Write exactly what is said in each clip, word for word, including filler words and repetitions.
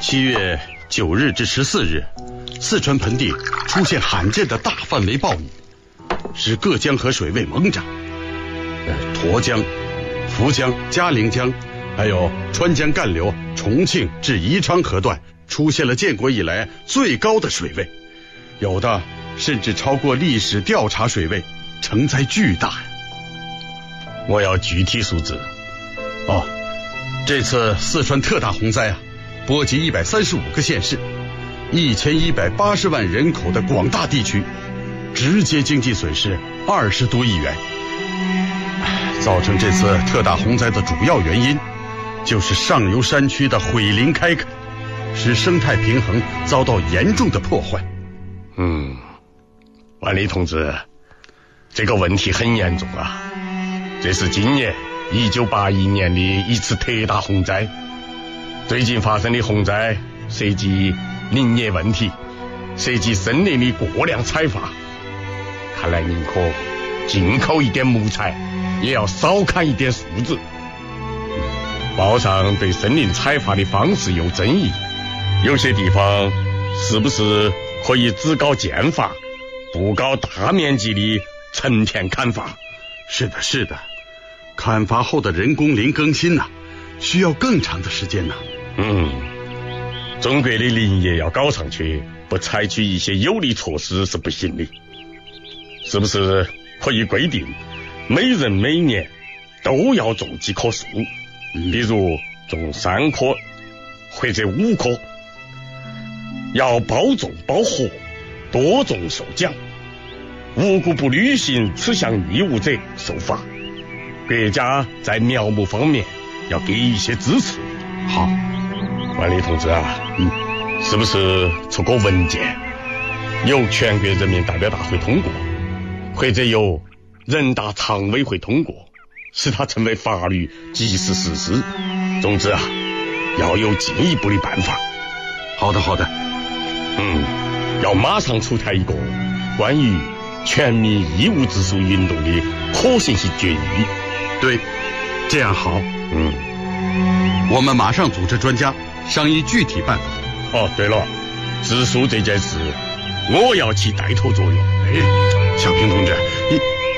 七月九日至十四日，四川盆地出现罕见的大范围暴雨，使各江河水位猛涨。呃，沱江、涪江、嘉陵江，还有川江干流重庆至宜昌河段出现了建国以来最高的水位，有的甚至超过历史调查水位，成灾巨大。 我要具体数字。 哦，这次四川特大洪灾啊，波及一百三十五个县市，一千一百八十万人口的广大地区，直接经济损失二十多亿元。造成这次特大洪灾的主要原因，就是上游山区的毁林开垦，使生态平衡遭到严重的破坏。 嗯，万里同志，这个问题很严重啊！这是今年一九八一年的一次特大洪灾。最近发生的洪灾涉及林业问题，涉及森林的过量采伐，看来宁可进口一点木材，也要少砍一点树枝。报上对森林采伐的方式有争议，有些地方是不是可以只搞间伐，不搞大面积的成片砍伐？ 是的，是的，砍伐后的人工林更新呐、啊，需要更长的时间呐、啊。 嗯，中国的林业要搞上去，不采取一些有力措施是不行的。是不是可以规定，每人每年都要种几棵树？比如种三棵或者五棵，要包种包活，多种受奖，无故不履行此项义务者受罚。国家在苗木方面要给一些支持。 好， 万里同志啊， 嗯， 是不是出个文件，由全国人民代表大会通过，或者由人大常委会通过，使它成为法律，即是事实？总之啊，要有进一步的办法。 好的，好的。 嗯，要马上出台一个关于全民义务植树运动的可行性决议。 对，这样好。 嗯， 我们马上组织专家商议具体办法。 哦，对了，植树这件事，我要起带头作用。 哎，小平同志，你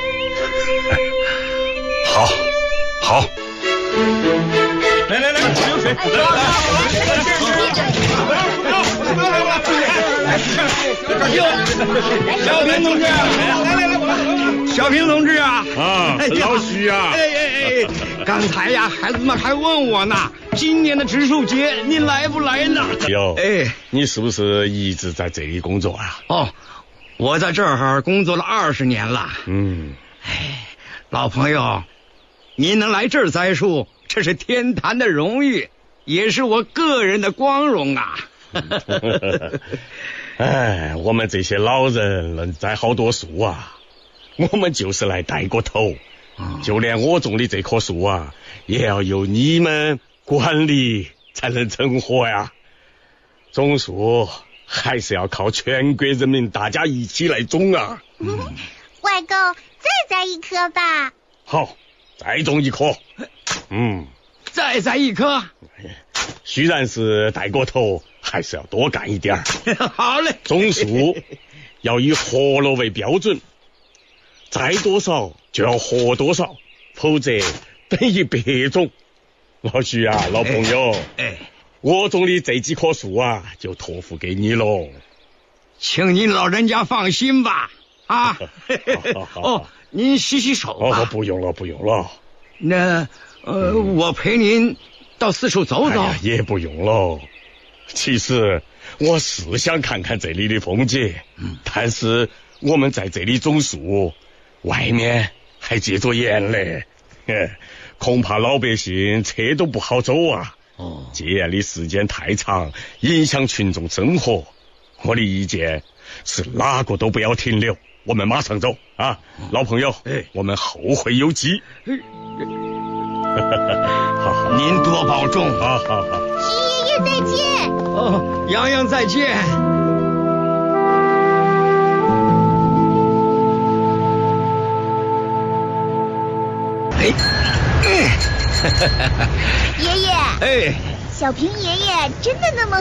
好，好。 来来来，有水。 小平同志，来来来，小平同志啊！ 啊，老徐啊！ 哎哎哎，刚才呀，孩子们还问我呢，今年的植树节你来不来呢？ 哟， 哎， 你是不是一直在这里工作啊？ 哦，我在这儿工作了二十年了。 嗯， 哎，老朋友，您能来这儿栽树，这是天坛的荣誉，也是我个人的光荣啊。 哎，我们这些老人能栽好多树啊，我们就是来带个头。嗯、就连我种的这棵树啊，也要由你们管理才能成活呀。种树还是要靠全国人民大家一起来种啊。 嗯、外公，再栽一棵吧。 好，再种一棵。嗯， 再栽一棵。 虽然是带个头，还是要多干一点儿。 好嘞， 种树要以活了为标准，栽多少就要活多少，否则等于白种。老徐啊，老朋友， 哎，哎我种的这几棵树啊，就托付给你喽。 请您老人家放心吧。啊，哦，您洗洗手吧。 哦，不用了，不用了。 那呃，嗯、我陪您到四处走走。 哎、也不用了。其实我是想看看这里的风景，嗯、但是我们在这里种树，外面还结着严嘞，恐怕老百姓车都不好走啊。哦，戒严的时间太长，影响群众生活。我的意见是哪个都不要停留，我们马上走啊！嗯、老朋友，哎，我们后会有期。哎好好，您多保重。 好好好， 徐爷爷再见。 哦，洋洋再见。哎， 爷爷， 哎， 小平爷爷真的那么